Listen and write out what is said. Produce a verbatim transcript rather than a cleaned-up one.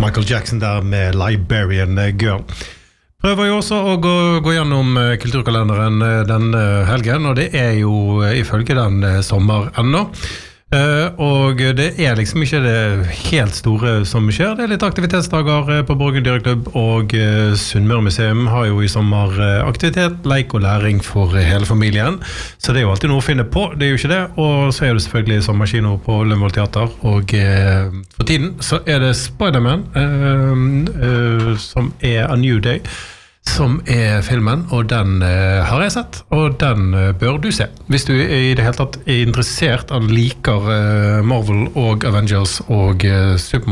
Michael Jackson der med Liberian Girl. Prøver jo også å gå, gå gjennom kulturkalenderen den helgen, og det er jo ifølge den sommer ennå. Uh, og det er liksom ikke det helt store som skjer. Det er litt aktivitetsdager på Borgen Dyreklubb, og uh, Sunnmøre Museum har jo i sommer uh, aktivitet, leik og læring for uh, hele familien. Så det er jo alltid noe å finne på, det er jo ikke det. Og så er det selvfølgelig sommerkino på Lønvoll Teater, og uh, for tiden så er det Spider-Man, uh, uh, som er A New Day, som er filmen, og den uh, har jeg sett, og den uh, bør du se. Hvis du i det hele tatt er interessert og liker uh, Marvel og Avengers og uh, Superman,